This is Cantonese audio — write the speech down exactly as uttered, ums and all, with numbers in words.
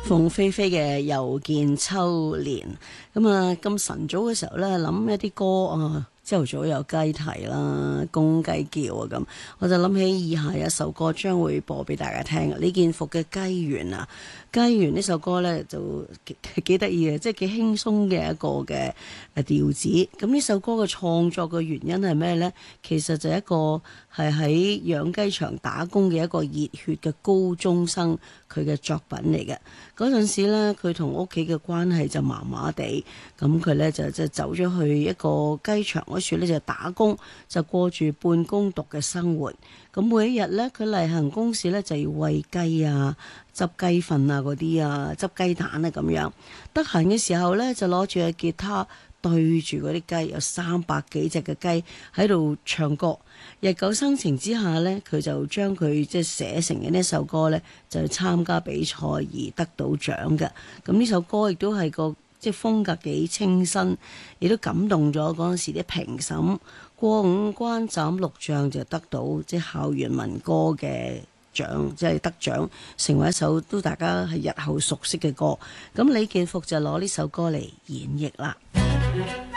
鳳飛飛嘅又見秋年，咁啊咁晨早嘅時候咧諗一啲歌啊，朝頭早有雞啼啦，公雞叫啊咁，我就諗起以下一首歌將會播俾大家聽。李健復嘅《雞園》啊，《雞園》呢首歌咧就幾幾得意嘅，即係幾輕鬆嘅一個嘅誒調子。咁呢首歌嘅創作嘅原因係咩咧？其實就係一個係喺養雞場打工嘅一個熱血嘅高中生，佢嘅作品嚟嘅。嗰陣時咧，佢同屋企嘅關係就麻麻地，咁佢咧就就走咗去一個雞場嗰處咧就打工，就過住半工讀嘅生活。咁每一日咧，佢例行公事咧就要餵雞啊、執雞糞啊嗰啲啊、執雞蛋啊咁樣。得閒嘅時候咧，就攞住個吉他對住嗰啲雞，有三百幾隻嘅雞喺度唱歌。日久生情之下咧，佢就將佢即係寫成嘅呢首歌咧，就參加比賽而得到獎嘅。咁呢首歌亦都係個即係風格幾清新，亦都感動咗嗰陣時啲評審。過五關斬六將就得到即係校園民歌嘅獎，即係得獎，成為一首都大家係日後熟悉嘅歌。咁李健復就攞呢首歌嚟演繹啦。